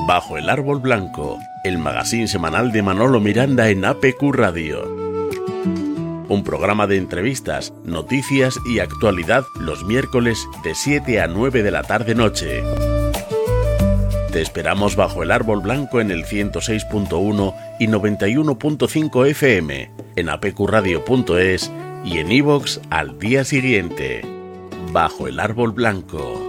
Bajo el Árbol Blanco, el magazín semanal de Manolo Miranda en APQ Radio. Un programa de entrevistas, noticias y actualidad los miércoles de 7 a 9 de la tarde-noche. Te esperamos bajo el Árbol Blanco en el 106.1 y 91.5 FM, en apqradio.es y en iVoox al día siguiente. Bajo el Árbol Blanco.